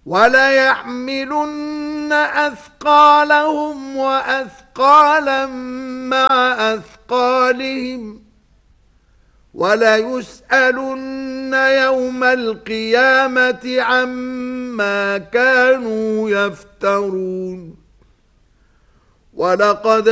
وَلَيَحْمِلُنَّ أَثْقَالَهُمْ وَأَثْقَالًا مَعَ أَثْقَالِهِمْ وَلَيُسْأَلُنَّ يَوْمَ الْقِيَامَةِ عَمَّا كَانُوا يَفْتَرُونَ. وَلَقَدْ